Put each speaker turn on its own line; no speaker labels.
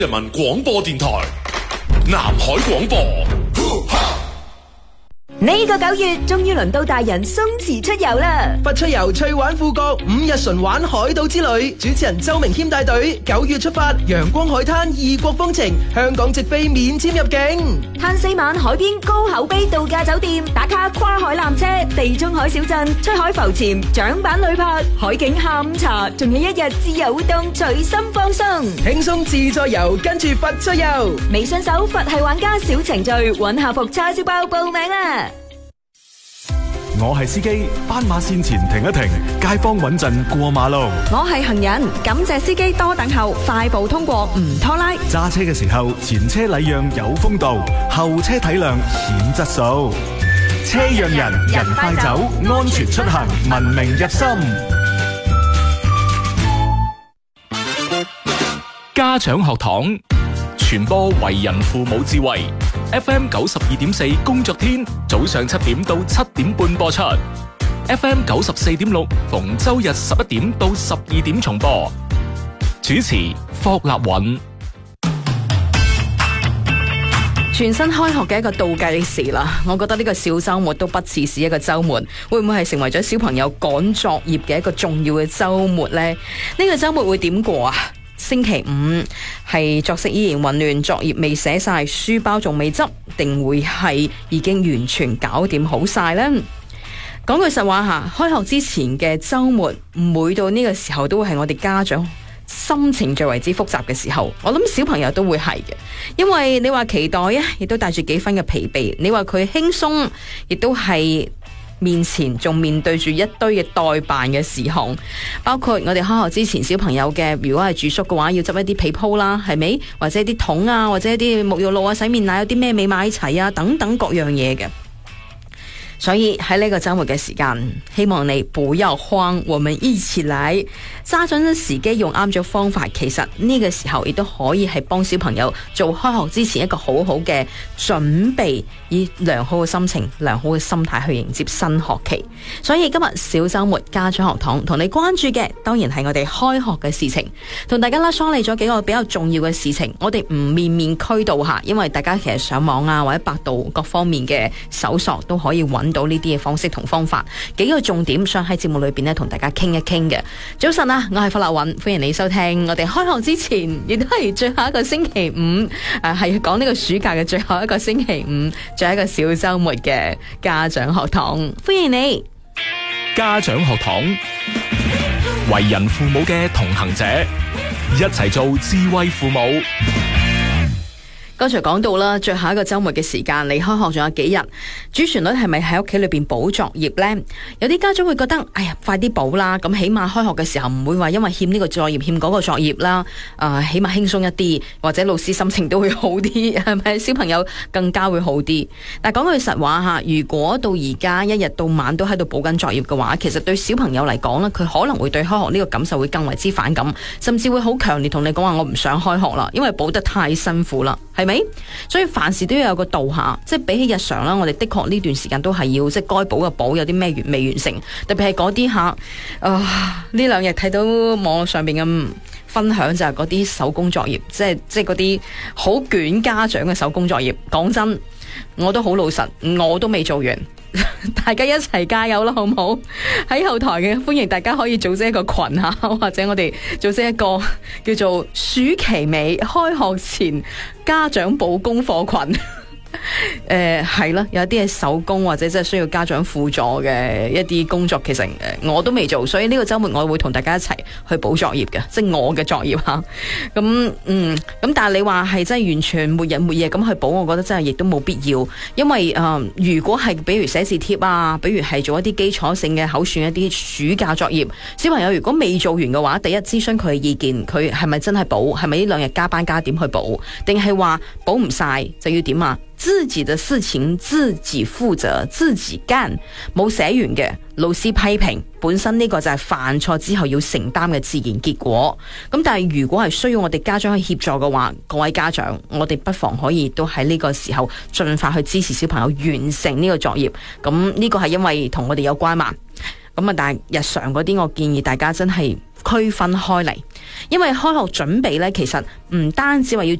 人民廣播電台南海廣播。
呢個9月終於輪到大人鬆弛出遊啦！
發出遊趣玩富國5日循環海島之旅，主持人周明謙帶隊9月出發，陽光海灘異國風情，香港直飛免簽入境，
攤4晚海邊高口碑度假酒店，打卡跨海纜車、地中海小鎮、出海浮潛、槳板旅拍、海景下午茶，仲有1日自由活動，隨心放鬆，
輕鬆自在遊，跟住佛出遊。
微信搜佛系玩家小程序，揾下服叉燒包報名啦！
我係司機，斑馬線前停一停，街坊穩陣過馬路。
我係行人，感謝司機多等候，快步通過唔拖拉。
揸車嘅時候，前車禮讓有風度，後車體諒顯質素。車讓人，人快走，安全出行，文明入心。
家長學堂傳播為人父母智慧。FM 92.4工作天早上7點到7點半播出， FM 94.6逢周日11點到12點重播。主持霍立允。
全新開學嘅一個倒計時啦，我覺得呢個小周末都不似是一個周末，會唔會係成為咗小朋友趕作業嘅一個重要嘅周末呢？呢個周末會點過啊？星期5係作息依然混亂，作業未寫晒，書包仲未執，定會係已經完全搞掂好晒呢？講句實話吓，開學之前嘅周末，每到呢個時候都會係我哋家長心情最為之複雜嘅時候。我諗小朋友都會係嘅，因為你話期待啊，亦都帶住幾分嘅疲憊；你話佢輕鬆，亦都係面前仲面對住一堆嘅待辦嘅事項，包括我哋開學之前小朋友嘅，如果係住宿嘅話，要執一啲被鋪啦，係咪？或者一啲桶啊，或者一啲沐浴露啊、洗面奶有啲咩未買齊啊，等等各樣嘢嘅。所以喺呢個周末嘅時間，希望你不要慌，我們一起來，揸準咗時機，用啱咗方法，其實呢個時候亦都可以係幫小朋友做開學之前一個好好嘅準備，以良好嘅心情、良好嘅心態去迎接新學期。所以今日小周末家長學堂同你關注嘅，當然係我哋開學嘅事情，同大家啦梳理咗幾個比較重要嘅事情，我哋唔面面俱到下，因為大家其實上網啊或者百度各方面嘅搜索都可以揾到呢啲嘅方式同方法，幾個重點想喺節目裏邊咧同大家傾一傾嘅。早晨啊，我係霍立允，歡迎你收聽我哋開學之前，亦都係最後一個星期5，係講呢個暑假嘅最後一個星期5，最後一個小周末嘅家長學堂，歡迎你。
家長學堂，為人父母嘅同行者，一齊做智慧父母。
剛才講到啦，最後一個周末嘅時間，離開學仲有幾日，主旋律係咪喺屋企裏邊補作業呢？有啲家長會覺得，哎呀，快啲補啦，咁起碼開學嘅時候唔會話因為欠呢個作業欠嗰個作業啦，起碼輕鬆一啲，或者老師心情都會好啲，係咪？小朋友更加會好啲。但講句實話吓，如果到而家一日到晚都喺度補緊作業嘅話，其實對小朋友嚟講咧，佢可能會對開學呢個感受會更為之反感，甚至會好強烈同你講話，我唔想開學啦，因為補得太辛苦啦，係咪？所以凡事都要有個度下，即係比起日常啦，我哋的確呢段時間都係要即係該補嘅補，有啲咩未完成，特別係嗰啲吓，呢2日睇到網絡上邊嘅分享就係嗰啲手工作業，即係嗰啲好捲家長嘅手工作業。講真，我都好老實，我都未做完。大家一齊加油啦，好唔好？喺後台嘅歡迎大家可以組織一個群吓，或者我哋組織一個叫做暑期尾開學前家長補功課群。係啦，有啲係手工或者即係需要家長輔助嘅一啲工作，其實我都未做，所以呢個周末我會同大家一齊去補作業嘅，即係我嘅作業吓。咁但係你話係真係完全沒日沒夜咁去補，我覺得真係亦都冇必要，因為如果係比如寫字帖啊，比如係做一啲基礎性嘅口算一啲暑假作業，小朋友如果未做完嘅話，第一諮詢佢嘅意見，佢係咪真係補，係咪呢2日加班加點去補，定係話補唔晒就要點啊？自己的事情自己負責，自己幹，冇寫完嘅老師批評，本身呢個就係犯錯之後要承擔嘅自然結果。咁但係如果係需要我哋家長去協助嘅話，各位家長，我哋不妨可以都喺呢個時候盡快去支持小朋友完成呢個作業。咁呢個係因為同我哋有關嘛。咁但係日常嗰啲，我建議大家真係區分開嚟。 因為開學準備咧，其實唔單止話要